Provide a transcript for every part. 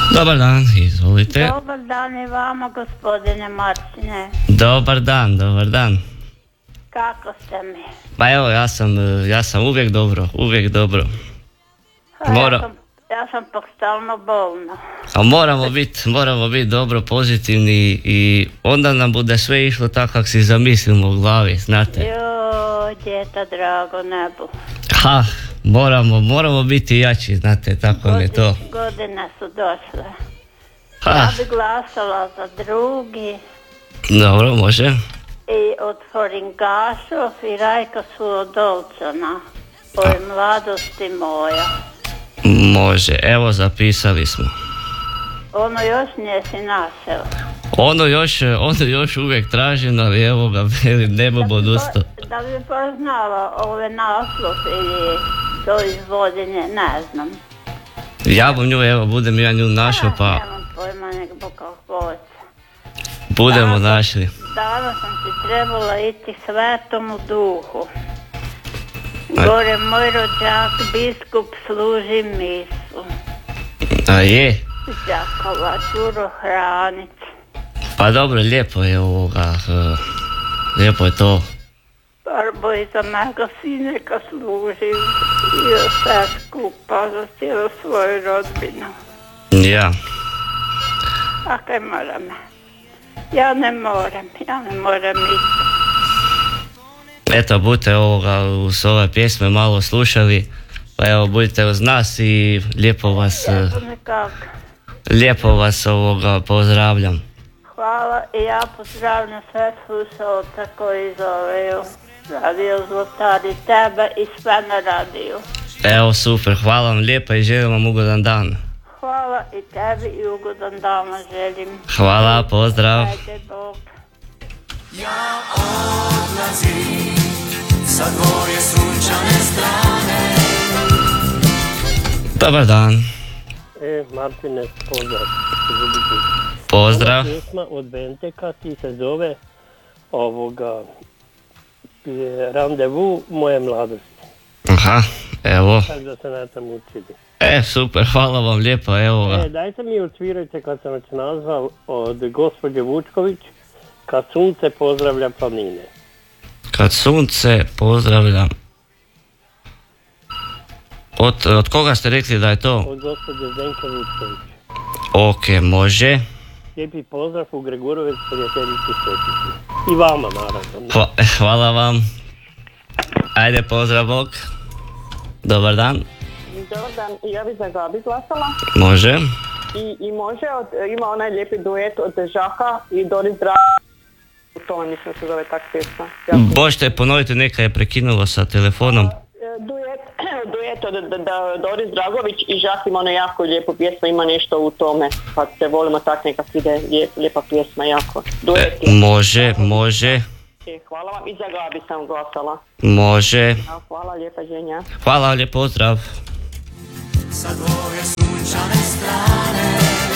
Dobar dan, izvolite. Dobar dan i vama, gospodine Martine. Dobar dan, dobar dan. Kako ste mi? Pa evo, ja sam uvijek dobro. Ja sam pak stalno bolna. A moramo biti dobro pozitivni i onda nam bude sve išlo tako kako si zamislimo u glavi, znate. Joj, djeta drago nebu. Ha, moramo biti jači, znate, tako je to. Godine su došle. Ha. Ja bi glasala za drugi. Dobro, može. I od Horingašov i Rajka Suodolčana. Oj, mladosti moja. Može, evo zapisali smo. Ono još nisi našao. Ono još uvijek traženo, ali evo ga, ne mogu odustati. Da bi poznala ove naslov ili to izvođenje, ne znam. Ja bom nju, evo, budem ja nju našao, pa Nemam pojma, nek bo kako hoće. budemo našli. Danas sam ti trebala ići Svetom u Duhu. Gore moj rođak, biskup, služi misu. A je? Đakova, Đuro Hranić. Pa dobro, lijepo je ovoga, lijepo je to. Barbo i za mega sineka služim i za sve skupa, za cijelu svoju rodbinu. Ja. A kaj moram? Ja ne moram ići. Eto, budite ovoga uz ove pjesme malo slušali, pa evo budite uz nas i lijepo vas ovoga pozdravljam. Hvala i ja pozdravljam sve slušalce koji zoveju Radio Zlatar i tebe i sve na radiju. Evo, super, hvala vam lijepa i želim vam ugodan dan. Hvala i tebi i ugodan dan želim. Hvala, pozdrav. Ajde, Bog. Ja odlazim sa tvoje sunčane strane. Dobar dan. Martine, pozdrav. Pozdrav. Ova pjesma od Benteka ti se zove Randevu moje mladosti. Aha, evo. Tako da se na tam učili. Super, hvala vam lijepo, evo ga. Dajte mi odsvirajte kad sam već nazval od gospođe Vučković, Kad sunce pozdravlja planine. Kad sunce pozdravlja. Od koga ste rekli da je to? Od gospođe Zdenke Vučković. Ok, može. Lijepi pozdrav u Gregurovec, prijateljici Svetici. I vama naravno. Hvala vam. Ajde, pozdrav, Bog. Dobar dan. Dobar dan, ja bi za Gabi glasala. Može. I može, ima onaj lijepi duet od Žaka i Doris Dragović. To mislim se zove tak pjesma. Možete ponoviti, neka je prekinulo sa telefonom. Duet od Doris Dragović i Žak ima ono jako lijepu pjesmu, ima nešto u tome. Kad se volimo tak nekak ide lijepa pjesma jako. Duet je. Može. Hvala vam i za Gabi sam glasala. Može. Hvala lijepa ženja. Hvala, lijep pozdrav. Sa tvoje sunčane strane.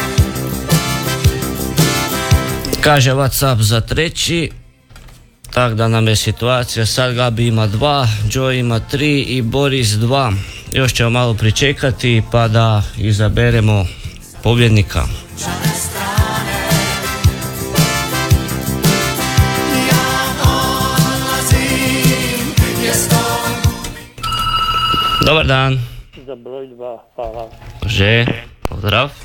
Kaže WhatsApp za treći. Tak da nam je situacija, sad Gabi ima 2, Joe ima 3 i Boris 2. Još ćemo malo pričekati pa da izaberemo pobjednika. Dobar dan. Za broj 2, hvala. Može, pozdrav.